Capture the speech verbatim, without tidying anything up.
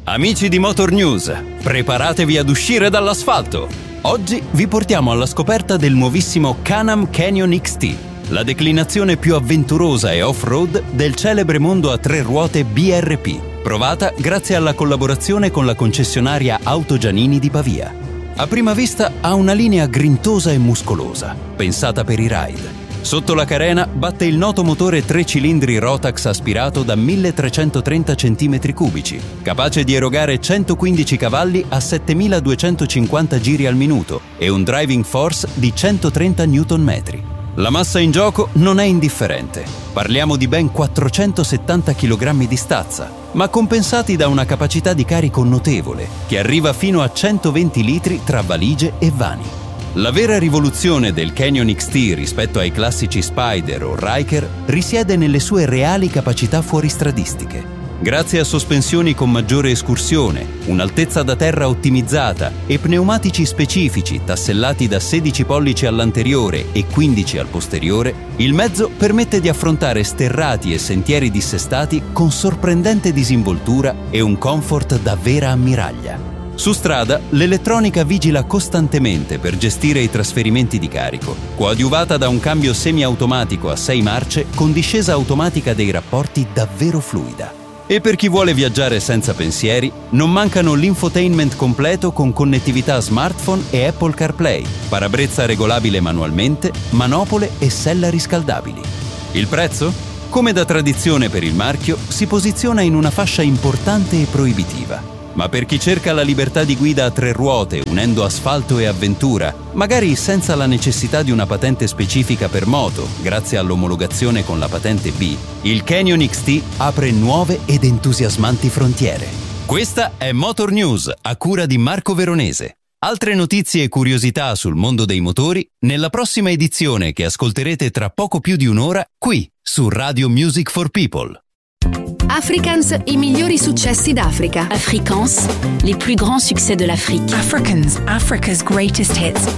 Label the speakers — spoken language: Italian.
Speaker 1: Amici di Motor News, preparatevi ad uscire dall'asfalto! Oggi vi portiamo alla scoperta del nuovissimo Can-Am Canyon X T, la declinazione più avventurosa e off-road del celebre mondo a tre ruote B R P, provata grazie alla collaborazione con la concessionaria Auto Giannini di Pavia. A prima vista ha una linea grintosa e muscolosa, pensata per i ride. Sotto la carena batte il noto motore tre cilindri Rotax aspirato da milletrecentotrenta centimetri cubici, capace di erogare centoquindici cavalli a settemiladuecentocinquanta giri al minuto e un driving force di centotrenta newton metri. La massa in gioco non è indifferente. Parliamo di ben quattrocentosettanta chilogrammi di stazza, ma compensati da una capacità di carico notevole, che arriva fino a centoventi litri tra valigie e vani. La vera rivoluzione del Canyon X T rispetto ai classici Spider o Ryker risiede nelle sue reali capacità fuoristradistiche. Grazie a sospensioni con maggiore escursione, un'altezza da terra ottimizzata e pneumatici specifici tassellati da sedici pollici all'anteriore e quindici al posteriore, il mezzo permette di affrontare sterrati e sentieri dissestati con sorprendente disinvoltura e un comfort da vera ammiraglia. Su strada, l'elettronica vigila costantemente per gestire i trasferimenti di carico, coadiuvata da un cambio semiautomatico a sei marce con discesa automatica dei rapporti davvero fluida. E per chi vuole viaggiare senza pensieri, non mancano l'infotainment completo con connettività smartphone e Apple CarPlay, parabrezza regolabile manualmente, manopole e sella riscaldabili. Il prezzo? Come da tradizione per il marchio, si posiziona in una fascia importante e proibitiva. Ma per chi cerca la libertà di guida a tre ruote, unendo asfalto e avventura, magari senza la necessità di una patente specifica per moto, grazie all'omologazione con la patente B, il Canyon X T apre nuove ed entusiasmanti frontiere. Questa è Motor News, a cura di Marco Veronese. Altre notizie e curiosità sul mondo dei motori nella prossima edizione che ascolterete tra poco più di un'ora qui su Radio Music for People.
Speaker 2: Afrikaans, i migliori successi d'Africa.
Speaker 3: Afrikaans, les plus grands succès de l'Afrique.
Speaker 4: Africans, Africa's greatest hits.